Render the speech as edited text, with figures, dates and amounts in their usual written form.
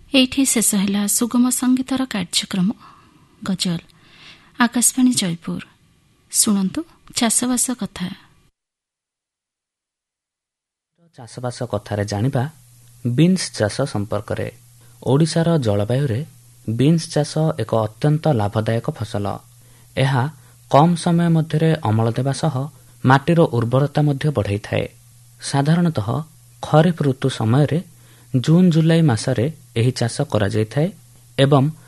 ଏଇଠି ଶେଷ ହେଲା ସୁଗମ ସଙ୍ଗୀତର କାର୍ଯ୍ୟକ୍ରମ ଗଜଲ। ଆକାଶବାଣୀ ଜୟପୁର। ଶୁଣନ୍ତୁ ଚାଷବାସ କଥା। ଚାଷବାସ କଥାରେ ଜାଣିବା ବିନ୍ସ ଚାଷ ସମ୍ପର୍କରେ। ଓଡ଼ିଶାର ଜଳବାୟୁରେ ବିନ୍ସ ଚାଷ ଏକ ଅତ୍ୟନ୍ତ ଲାଭଦାୟକ ଫସଲ। ଏହା କମ୍ ସମୟ ମଧ୍ୟରେ ଅମଳ ଦେବା ସହ ମାଟିର ଉର୍ବରତା ମଧ୍ୟ ବଢ଼ାଇଥାଏ। ସାଧାରଣତଃ ଖରିଫ ଋତୁ ସମୟରେ ଜୁନ୍ ଜୁଲାଇ ମାସରେ ଏହି ଚାଷ କରାଯାଇଥାଏ ଏବଂ